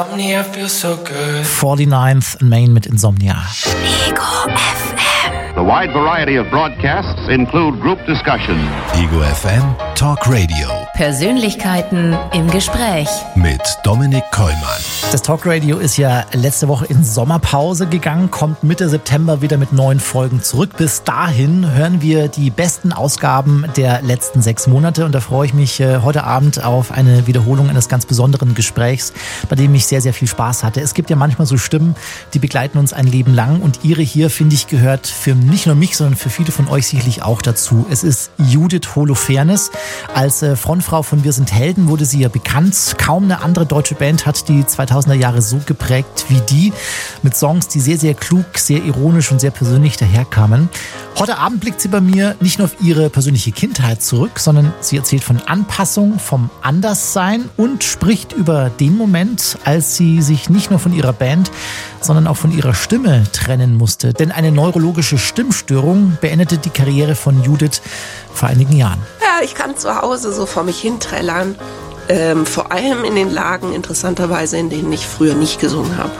Insomnia feels so good. 49th and Main mit Insomnia. Ego FM. The wide variety of broadcasts include group discussion. Ego FM Talk Radio. Persönlichkeiten im Gespräch. Mit Dominik Kollmann. Das Talk Radio ist ja letzte Woche in Sommerpause gegangen, kommt Mitte September wieder mit neuen Folgen zurück. Bis dahin hören wir die besten Ausgaben der letzten 6 Monate und da freue ich mich heute Abend auf eine Wiederholung eines ganz besonderen Gesprächs, bei dem ich sehr, sehr viel Spaß hatte. Es gibt ja manchmal so Stimmen, die begleiten uns ein Leben lang und ihre hier, finde ich, gehört für nicht nur mich, sondern für viele von euch sicherlich auch dazu. Es ist Judith Holofernes. Als Frontfrau von Wir sind Helden wurde sie ja bekannt. Kaum eine andere deutsche Band hat die 2000er Jahre so geprägt wie die, mit Songs, die sehr, sehr klug, sehr ironisch und sehr persönlich daherkamen. Heute Abend blickt sie bei mir nicht nur auf ihre persönliche Kindheit zurück, sondern sie erzählt von Anpassung, vom Anderssein und spricht über den Moment, als sie sich nicht nur von ihrer Band, sondern auch von ihrer Stimme trennen musste. Denn eine neurologische Stimmstörung beendete die Karriere von Judith vor einigen Jahren. Ja, ich kann zu Hause so vor mich hinträllern. Vor allem in den Lagen, interessanterweise, in denen ich früher nicht gesungen habe.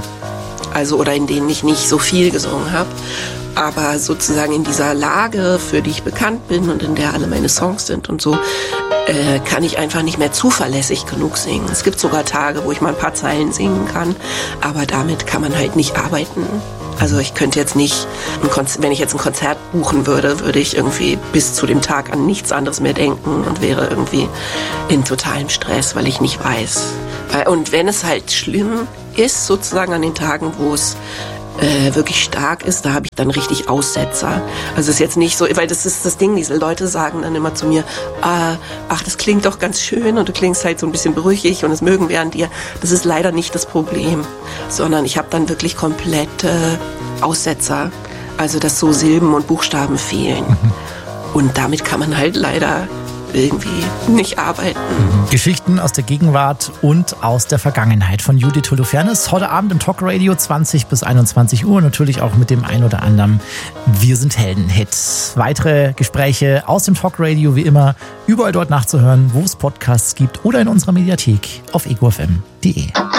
Also, oder in denen ich nicht so viel gesungen habe. Aber sozusagen in dieser Lage, für die ich bekannt bin und in der alle meine Songs sind und so, kann ich einfach nicht mehr zuverlässig genug singen. Es gibt sogar Tage, wo ich mal ein paar Zeilen singen kann, aber damit kann man halt nicht arbeiten. Also ich könnte jetzt nicht, wenn ich jetzt ein Konzert buchen würde, würde ich irgendwie bis zu dem Tag an nichts anderes mehr denken und wäre irgendwie in totalem Stress, weil ich nicht weiß. Und wenn es halt schlimm ist, sozusagen an den Tagen, wo es wirklich stark ist, da habe ich dann richtig Aussetzer. Also es ist jetzt nicht so, weil das ist das Ding, diese Leute sagen dann immer zu mir, ach, das klingt doch ganz schön und du klingst halt so ein bisschen brüchig und das mögen wir an dir. Das ist leider nicht das Problem, sondern ich habe dann wirklich komplette Aussetzer. Also dass so Silben und Buchstaben fehlen. Und damit kann man halt leider irgendwie nicht arbeiten. Geschichten aus der Gegenwart und aus der Vergangenheit von Judith Holofernes. Heute Abend im Talk Radio 20 bis 21 Uhr. Natürlich auch mit dem ein oder anderen Wir sind Helden-Hit. Weitere Gespräche aus dem Talk Radio wie immer überall dort nachzuhören, wo es Podcasts gibt oder in unserer Mediathek auf egofm.de.